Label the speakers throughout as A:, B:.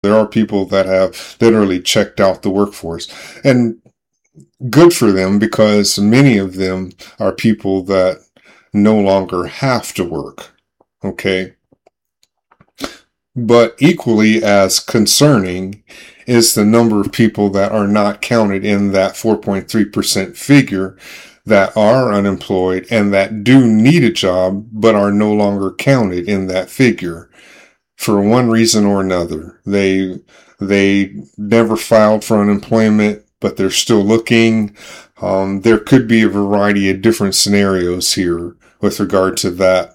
A: There are people that have literally checked out the workforce, and good for them, because many of them are people that no longer have to work. Okay. But equally as concerning is the number of people that are not counted in that 4.3% figure that are unemployed and that do need a job but are no longer counted in that figure for one reason or another. They never filed for unemployment, but they're still looking. There could be a variety of different scenarios here with regard to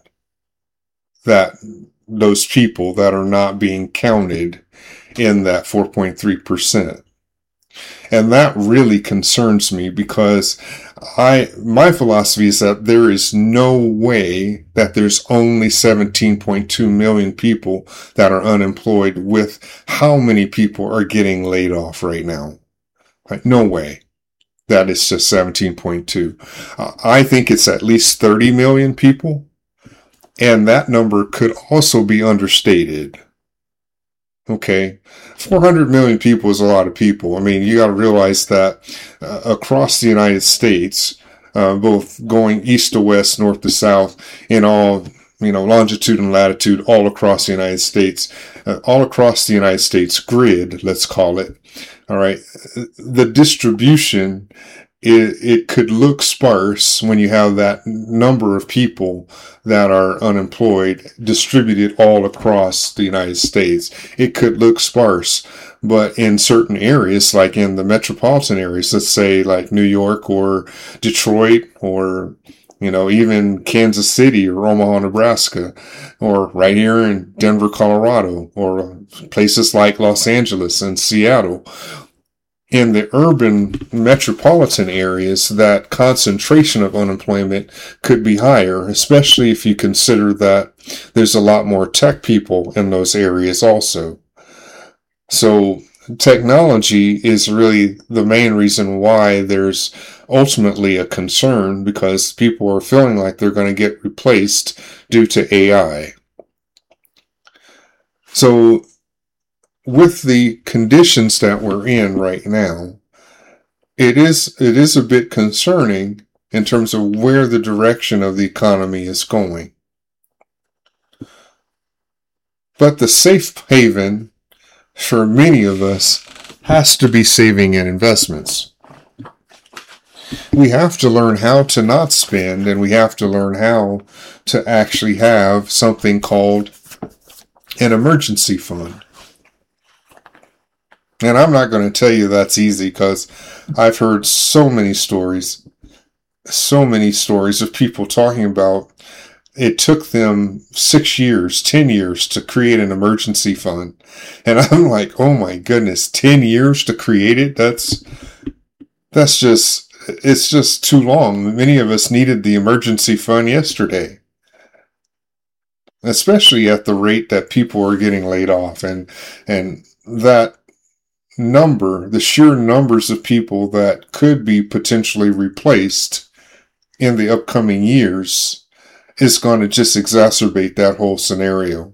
A: that those people that are not being counted in that 4.3%. And that really concerns me, because my philosophy is that there is no way that there's only 17.2 million people that are unemployed with how many people are getting laid off right now. Like, no way. That is just 17.2. I think it's at least 30 million people. And that number could also be understated. Okay. 400 million people is a lot of people. I mean, you got to realize that across the United States, both going east to west, north to south, in all, longitude and latitude, all across the United States, all across the United States grid, let's call it. All right. The distribution, it could look sparse when you have that number of people that are unemployed distributed all across the United States. It could look sparse, but in certain areas, like in the metropolitan areas, let's say like New York or Detroit or, even Kansas City or Omaha, Nebraska, or right here in Denver, Colorado, or places like Los Angeles and Seattle. In the urban metropolitan areas, that concentration of unemployment could be higher, especially if you consider that there's a lot more tech people in those areas also. So technology is really the main reason why there's ultimately a concern, because people are feeling like they're going to get replaced due to AI. So with the conditions that we're in right now, it is a bit concerning in terms of where the direction of the economy is going. But the safe haven for many of us has to be saving and investments. We have to learn how to not spend, and we have to learn how to actually have something called an emergency fund. And I'm not going to tell you that's easy, because I've heard so many stories of people talking about it took them 6 years, 10 years to create an emergency fund. And I'm like, oh my goodness, 10 years to create it? It's just too long. Many of us needed the emergency fund yesterday, especially at the rate that people are getting laid off, and that number, the sheer numbers of people that could be potentially replaced in the upcoming years is going to just exacerbate that whole scenario.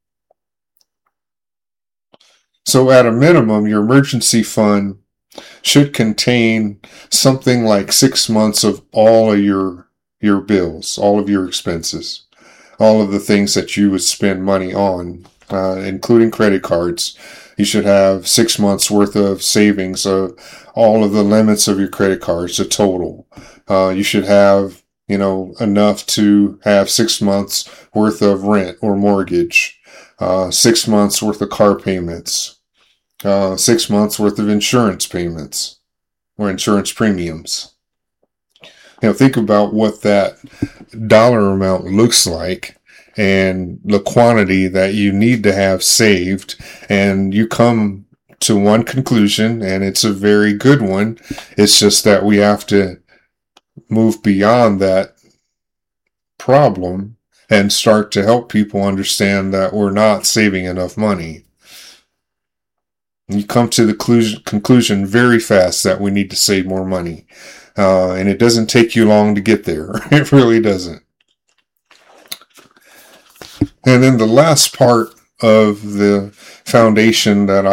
A: So at a minimum, your emergency fund should contain something like 6 months of all of your bills, all of your expenses, all of the things that you would spend money on, including credit cards. You should have 6 months worth of savings of all of the limits of your credit cards, the total. You should have, enough to have 6 months worth of rent or mortgage, 6 months worth of car payments, 6 months worth of insurance payments or insurance premiums. Think about what that dollar amount looks like and the quantity that you need to have saved, and you come to one conclusion, and it's a very good one. It's just that we have to move beyond that problem and start to help people understand that we're not saving enough money. You come to the conclusion very fast that we need to save more money. And it doesn't take you long to get there. It really doesn't. And then the last part of the foundation that